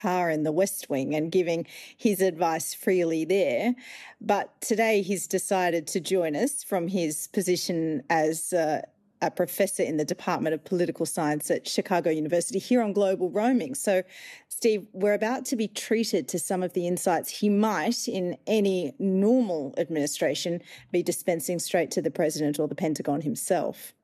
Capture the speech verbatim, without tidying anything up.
par in the West Wing and giving his advice freely there. But today he's decided to join us from his position as uh, a professor in the Department of Political Science at Chicago University here on Global Roaming. So, Steve, we're about to be treated to some of the insights he might, in any normal administration, be dispensing straight to the President or the Pentagon himself.